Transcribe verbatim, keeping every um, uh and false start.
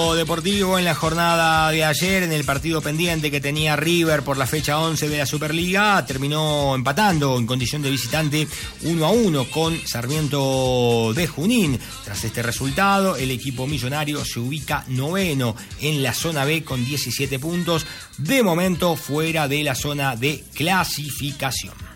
Deportivo en la jornada de ayer, en el partido pendiente que tenía River por la fecha once de la Superliga, terminó empatando en condición de visitante uno a uno con Sarmiento de Junín. Tras este resultado, el equipo millonario se ubica noveno en la zona B con diecisiete puntos, de momento fuera de la zona de clasificación.